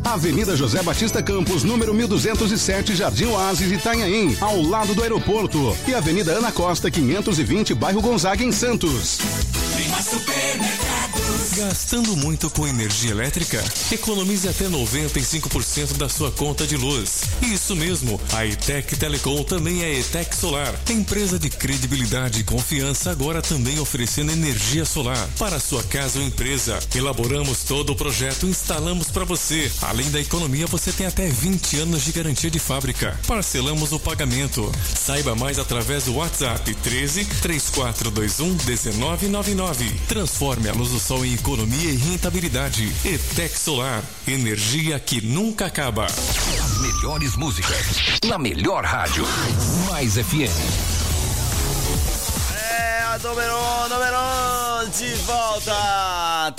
Avenida José Batista Campos, número 1207, Jardim Oásis, Itanhaém, ao lado do aeroporto. E Avenida Ana Costa, 520, bairro Gonzaga, em Santos. Gastando muito com energia elétrica? Economize até 95% da sua conta de luz. Isso mesmo, a ETEC Telecom também é ETEC Solar. Empresa de credibilidade e confiança, agora também oferecendo energia solar para a sua casa ou empresa. Elaboramos todo o projeto e instalamos para você. Além da economia, você tem até 20 anos de garantia de fábrica. Parcelamos o pagamento. Saiba mais através do WhatsApp 13 3421 1999. Transforme a luz do sol em economia e rentabilidade. ETEC Solar, energia que nunca acaba. As melhores músicas na melhor rádio. Mais FM. Número de volta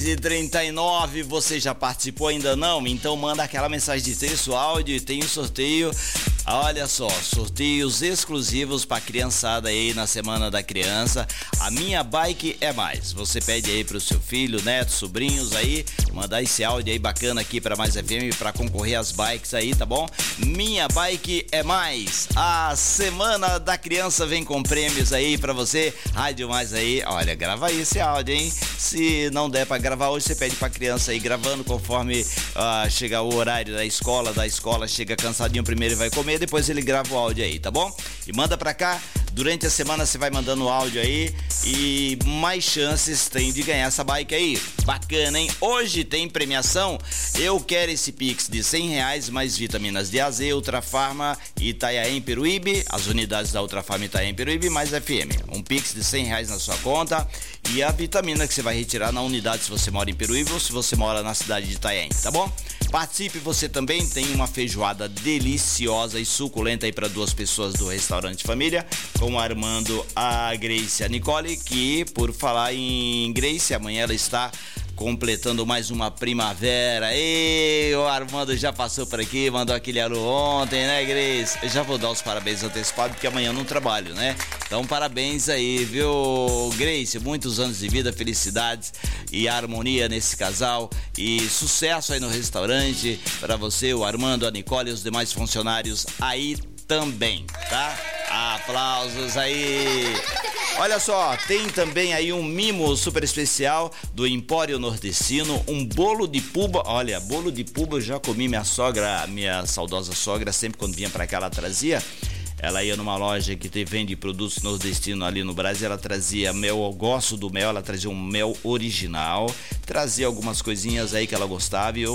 3h39. Você já participou ainda não? Então manda aquela mensagem de texto, áudio, e tem um sorteio. Olha só, sorteios exclusivos pra criançada aí na Semana da Criança. A Minha Bike é Mais. Você pede aí pro seu filho, neto, sobrinhos aí, mandar esse áudio aí bacana aqui pra Mais FM pra concorrer às bikes aí, tá bom? Minha Bike é Mais. A Semana da Criança vem com prêmios aí pra você. Rádio Mais aí, olha, grava aí esse áudio, hein? Se não der pra gravar hoje, você pede pra criança aí gravando conforme chegar o horário da escola chega cansadinho primeiro e vai comer, depois ele grava o áudio aí, tá bom? E manda pra cá. Durante a semana você vai mandando o áudio aí e mais chances tem de ganhar essa bike aí. Bacana, hein? Hoje tem premiação. Eu quero esse Pix de R$100 mais vitaminas de AZ, Ultrafarma Itanhaém Peruíbe, as unidades da Ultrafarma Itanhaém Peruíbe mais FM. Um Pix de R$100 na sua conta e a vitamina que você vai retirar na unidade se você mora em Peruíbe ou se você mora na cidade de Itanhaém, tá bom? Participe você também, tem uma feijoada deliciosa e suculenta aí para 2 pessoas do Restaurante Família, com o Armando, a Grace e a Nicole, que por falar em Grace, amanhã ela está completando mais uma primavera. E o Armando já passou por aqui, mandou aquele alô ontem, né, Grace? Eu já vou dar os parabéns antecipados, porque amanhã eu não trabalho, né? Então, parabéns aí, viu, Grace? Muitos anos de vida, felicidades e harmonia nesse casal. E sucesso aí no restaurante para você, o Armando, a Nicole e os demais funcionários aí também, tá? Aplausos aí. Olha só, tem também aí um mimo super especial do Empório Nordestino, um bolo de puba. Olha, bolo de puba eu já comi, minha sogra, minha saudosa sogra, sempre quando vinha pra cá ela trazia. Ela ia numa loja que vende produtos nordestinos ali no Brasil, ela trazia mel, eu gosto do mel, ela trazia um mel original, trazia algumas coisinhas aí que ela gostava e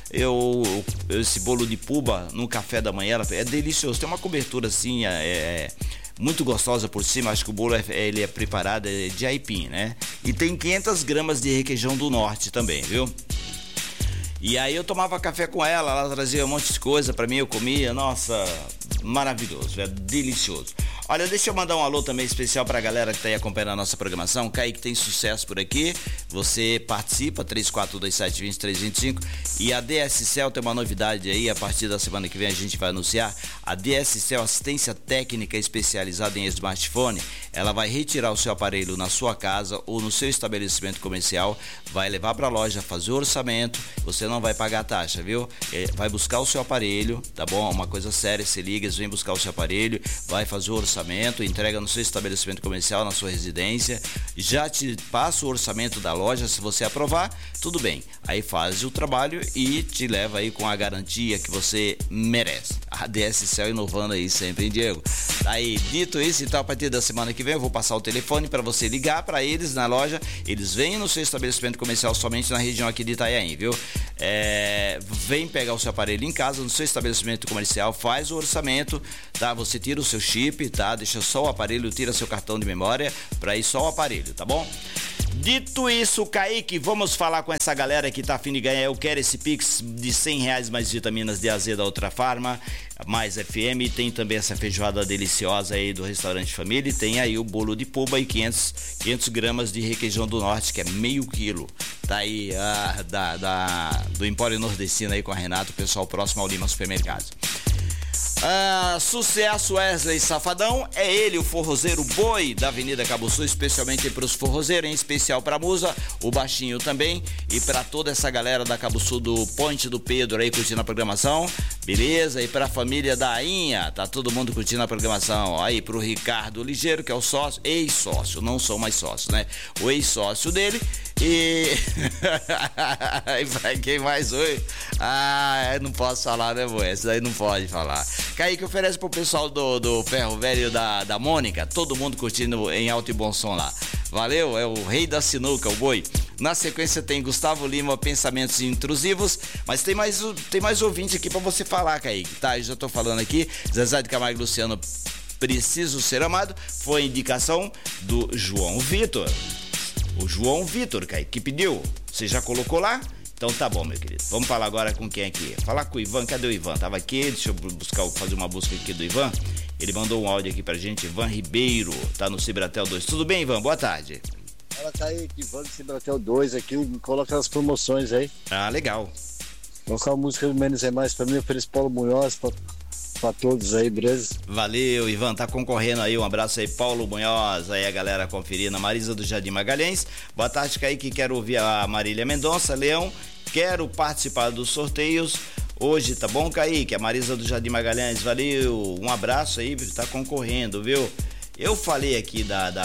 esse bolo de puba no café da manhã, é delicioso, tem uma cobertura assim, muito gostosa por cima. Acho que o bolo ele é preparado de aipim, né? E tem 500 gramas de requeijão do norte também, viu? E aí eu tomava café com ela trazia um monte de coisa pra mim, eu comia, nossa, maravilhoso, é delicioso. Olha, deixa eu mandar um alô também especial pra galera que tá aí acompanhando a nossa programação. Kaique tem sucesso por aqui, você participa, 3427-2325. E a DSCel tem uma novidade aí, a partir da semana que vem a gente vai anunciar. A DSCel, assistência técnica especializada em smartphone, ela vai retirar o seu aparelho na sua casa ou no seu estabelecimento comercial, vai levar pra loja, fazer o orçamento, você não vai pagar a taxa, viu? Vai buscar o seu aparelho, tá bom? Uma coisa séria, se liga, eles vêm buscar o seu aparelho, vai fazer o orçamento, entrega no seu estabelecimento comercial, na sua residência, já te passa o orçamento da loja, se você aprovar, tudo bem, aí faz o trabalho e te leva aí com a garantia que você merece. A DSCel inovando aí sempre, hein, Diego? Aí, dito isso, então a partir da semana que vem eu vou passar o telefone para você ligar para eles na loja, eles vêm no seu estabelecimento comercial somente na região aqui de Itanhaém, viu? Vem pegar o seu aparelho em casa, no seu estabelecimento comercial, faz o orçamento, tá? Você tira o seu chip, tá? Deixa só o aparelho, tira seu cartão de memória pra ir só o aparelho, tá bom? Dito isso, Kaique, vamos falar com essa galera que tá a fim de ganhar. Eu quero esse Pix de R$100 mais vitaminas de AZ da Ultrafarma, mais FM. Tem também essa feijoada deliciosa aí do Restaurante Família. E tem aí o bolo de puba e 500 gramas de requeijão do norte, que é meio quilo. Tá aí do Empório Nordestino aí com a Renata, o pessoal próximo ao Lima Supermercado. Sucesso Wesley Safadão, é ele, o forrozeiro boi da Avenida Cabo Sul, especialmente para os forrozeiros, em especial para a Musa, o Baixinho também, e para toda essa galera da Cabo Sul, do Ponte do Pedro aí curtindo a programação, beleza? E para a família da Ainha, tá todo mundo curtindo a programação. Aí pro Ricardo Ligeiro, que é o sócio, ex-sócio, não sou mais sócio, né? O ex-sócio dele. E pra quem mais hoje? Não posso falar, né, boy? Essa daí não pode falar. Kaique oferece pro pessoal do Ferro Velho da Mônica, todo mundo curtindo em alto e bom som lá. Valeu, é o rei da sinuca, o boi. Na sequência tem Gustavo Lima, Pensamentos Intrusivos, mas tem mais ouvinte aqui pra você falar, Kaique, tá? Eu já tô falando aqui, Zezé de Camargo e Luciano, Preciso Ser Amado, foi indicação do João Vitor. O João Vitor, Kaique, que pediu. Você já colocou lá? Então tá bom, meu querido. Vamos falar agora com quem aqui? Falar com o Ivan. Cadê o Ivan? Tava aqui, deixa eu fazer uma busca aqui do Ivan. Ele mandou um áudio aqui pra gente. Ivan Ribeiro, tá no Cibratel 2. Tudo bem, Ivan? Boa tarde. Fala, Kaique. Ivan do Cibratel 2 aqui. Coloca as promoções aí. Legal. Colocar a música do Menos é Mais pra mim. Ofereço Paulo Munhoz pra todos aí, beleza? Valeu, Ivan, tá concorrendo aí, um abraço aí, Paulo Munhoz, aí a galera conferindo, a Marisa do Jardim Magalhães, boa tarde, Kaique, quero ouvir a Marília Mendonça, Leão, quero participar dos sorteios hoje, tá bom, Kaique? A Marisa do Jardim Magalhães, valeu, um abraço aí, tá concorrendo, viu? Eu falei aqui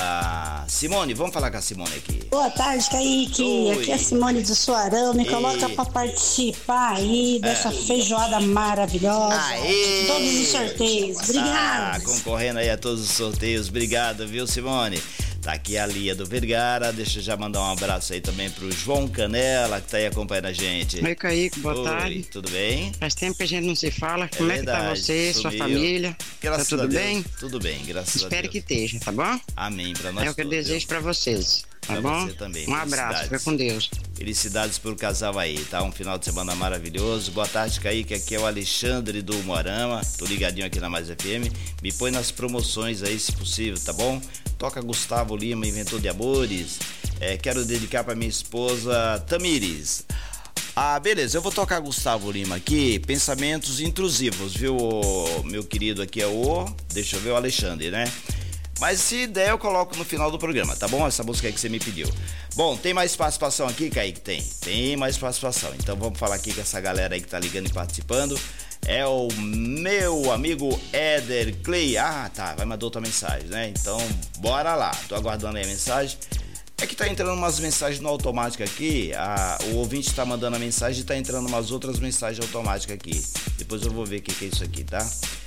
da Simone, vamos falar com a Simone aqui. Boa tarde, Kaique. Oi. Aqui é a Simone do Suarão. Me coloca pra participar aí dessa feijoada maravilhosa. Aê. Todos os sorteios. Obrigada. Concorrendo aí a todos os sorteios. Obrigado, viu, Simone? Tá aqui a Lia do Vergara. Deixa eu já mandar um abraço aí também pro João Canela, que tá aí acompanhando a gente. Oi, Kaique, boa tarde. Tudo bem? Faz tempo que a gente não se fala. Como verdade, é que tá você, sumiu. sua família? Graças tá tudo a Deus, bem? Tudo bem, graças a Deus. Espero que esteja, tá bom? Amém, pra nós É o que eu todos, desejo viu? pra vocês, tá Pra bom? você também. Um abraço, fica com Deus. Felicidades pro casal aí, tá? Um final de semana maravilhoso. Boa tarde, Kaique. Aqui é o Alexandre do Moarama. Tô ligadinho aqui na Mais FM. Me põe nas promoções aí, se possível, tá bom? Toca Gustavo Lima, Inventor de Amores. Quero dedicar pra minha esposa Tamires. Beleza, eu vou tocar Gustavo Lima aqui, Pensamentos Intrusivos, viu, meu querido? Aqui é deixa eu ver, o Alexandre, né? Mas se der eu coloco no final do programa, tá bom? Essa música aí que você me pediu. Bom, tem mais participação aqui, Kaique? Tem mais participação. Então vamos falar aqui com essa galera aí que tá ligando e participando. É o meu amigo Éder Clay. Tá, vai mandar outra mensagem, né? Então, bora lá. Tô aguardando aí a mensagem. É que tá entrando umas mensagens no automático aqui. O ouvinte tá mandando a mensagem e tá entrando umas outras mensagens automáticas aqui. Depois eu vou ver o que é isso aqui, tá?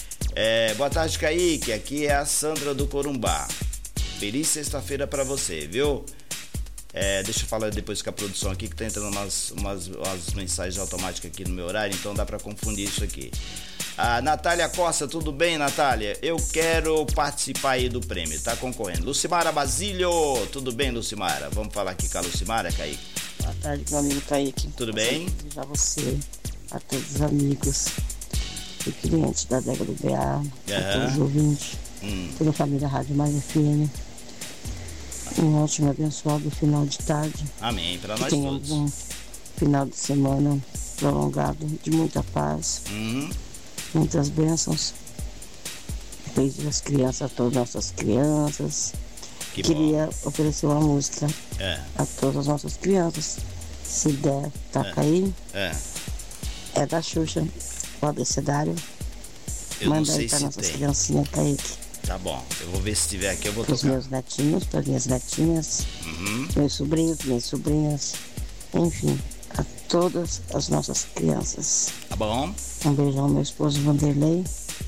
Boa tarde, Kaique. Aqui é a Sandra do Corumbá. Feliz sexta-feira pra você, viu? Deixa eu falar depois com a produção aqui, que tá entrando umas mensagens automáticas aqui no meu horário, então dá pra confundir isso aqui. A Natália Costa, tudo bem, Natália? Eu quero participar aí do prêmio, tá concorrendo. Lucimara Basílio, tudo bem, Lucimara? Vamos falar aqui com a Lucimara, Kaique? Boa tarde, meu amigo Kaique. Tudo bem? Desejar você, a todos os amigos e clientes da Adega do BA, a todos os ouvintes, toda a família Rádio Mais FM. Um ótimo, abençoado final de tarde. Amém, para nós tenhamos todos. Um final de semana prolongado de muita paz, muitas bênçãos. Beijo das crianças, a todas as nossas crianças. Queria oferecer uma música a todas as nossas crianças. Se der, taca aí. É da Xuxa, o abecedário. Eu manda não sei aí pra se nossas tem. criancinhas, Kaique. Tá bom, eu vou ver se tiver aqui, eu vou Para os tocar. meus netinhos, para minhas netinhas, meus sobrinhos, minhas sobrinhas, enfim, a todas as nossas crianças. Tá bom? Um beijão ao meu esposo Vanderlei.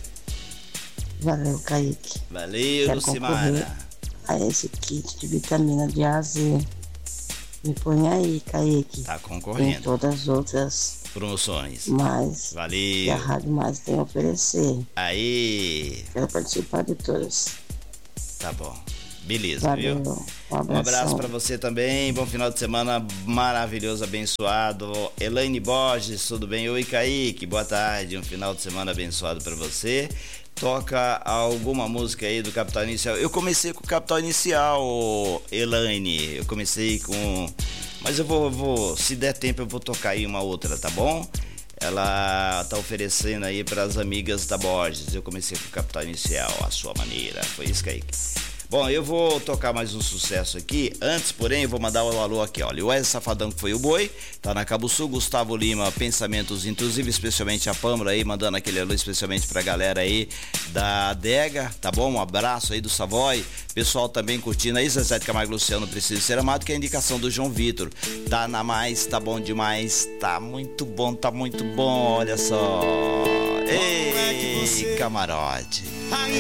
Valeu, Kaique. Valeu, Quero concorrer Lucimara. a esse kit de vitamina de A a Z. Me põe aí, Kaique. Tá Tem concorrendo. todas as outras Promoções. mais que a Valeu. Rádio Mais tem a oferecer. Aí. Quero participar de todas. Tá bom. Beleza, Valeu. viu? Um Um abraço abração. pra você também. Bom final de semana maravilhoso, abençoado. Elaine Borges, tudo bem? Oi, Kaique. Boa tarde. Um final de semana abençoado pra você. Toca alguma música aí do Capital Inicial. Eu comecei com o Capital Inicial, Elaine. Eu comecei com... Mas eu vou, se der tempo, eu vou tocar aí uma outra, tá bom? ela tá oferecendo aí pras amigas da Borges. Eu comecei com o Capital Inicial, a sua maneira. Foi isso, Kaique? Bom, eu vou tocar mais um sucesso aqui. Antes, porém, eu vou mandar o alô aqui, olha. O Wesley Safadão, que foi o Boi, tá na Cabo Sul. Gustavo Lima, Pensamentos Intrusivos, especialmente a Pâmara aí, mandando aquele alô especialmente pra galera aí da adega, tá bom? Um abraço aí do Savoy. Pessoal também curtindo aí, Zezé de Camargo Luciano, Preciso Ser Amado, que é a indicação do João Vitor. Tá na mais, tá bom demais, tá muito bom, olha só. Ei, camarote.